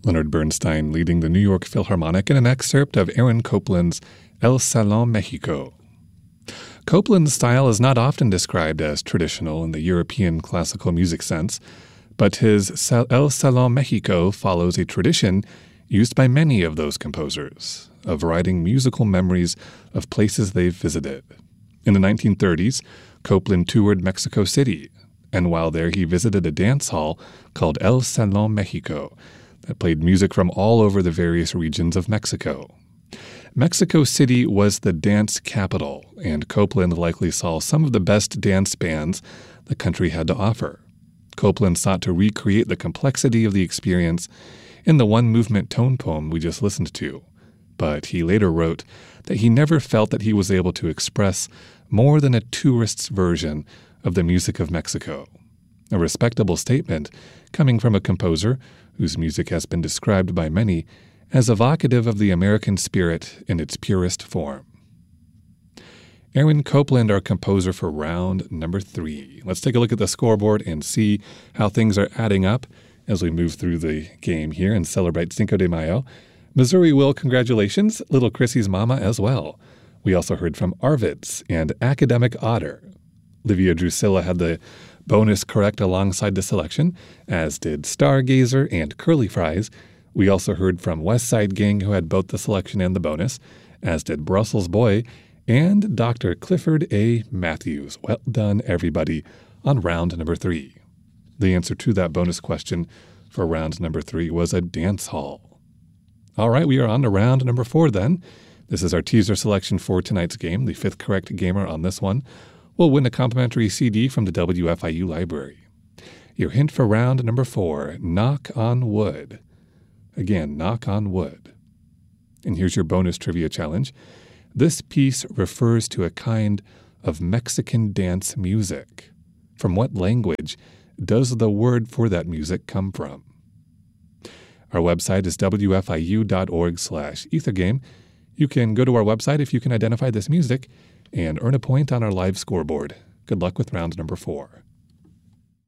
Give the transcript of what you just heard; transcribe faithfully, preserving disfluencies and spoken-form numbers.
Leonard Bernstein leading the New York Philharmonic in an excerpt of Aaron Copland's El Salón Mexico. Copland's style is not often described as traditional in the European classical music sense, but his El Salón Mexico follows a tradition used by many of those composers of writing musical memories of places they've visited. In the nineteen thirties, Copland toured Mexico City, and while there he visited a dance hall called El Salón Mexico that played music from all over the various regions of Mexico. Mexico City was the dance capital, and Copland likely saw some of the best dance bands the country had to offer. Copland sought to recreate the complexity of the experience in the one-movement tone poem we just listened to, but he later wrote that he never felt that he was able to express more than a tourist's version of the music of Mexico, a respectable statement coming from a composer whose music has been described by many as evocative of the American spirit in its purest form. Aaron Copland, our composer for round number three. Let's take a look at the scoreboard and see how things are adding up as we move through the game here and celebrate Cinco de Mayo. Missouri Will, congratulations. Little Chrissy's mama as well. We also heard from Arvids and Academic Otter. Livia Drusilla had the bonus correct alongside the selection, as did Stargazer and Curly Fries. We also heard from West Side Gang, who had both the selection and the bonus, as did Brussels Boy and Doctor Clifford A. Matthews. Well done, everybody, on round number three. The answer to that bonus question for round number three was a dance hall. All right, we are on to round number four then. This is our teaser selection for tonight's game. The fifth correct gamer on this one will win a complimentary C D from the W F I U library. Your hint for round number four, Knock on Wood. Again, Knock on Wood. And here's your bonus trivia challenge. This piece refers to a kind of Mexican dance music. From what language does the word for that music come from? Our website is W F I U dot org slash ethergame. You can go to our website if you can identify this music and earn a point on our live scoreboard. Good luck with round number four.